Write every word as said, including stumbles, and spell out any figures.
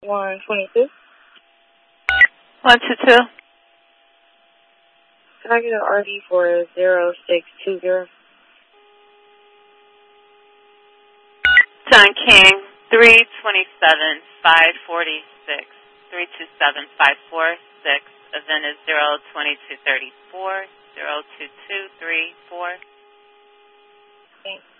one twenty-two. one two two. Can I get an R D for zero six two zero? John King, three twenty-seven, five forty-six, three two seven, five four six. Event is zero twenty-two thirty-four, zero two two three four. Thanks.